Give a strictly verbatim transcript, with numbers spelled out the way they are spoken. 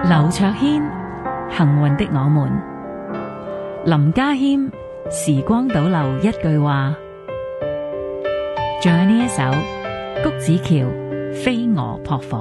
劉卓軒，幸運的我們。林家謙，時光倒流一句話。仲有呢一首谷子喬，飛蛾撲火。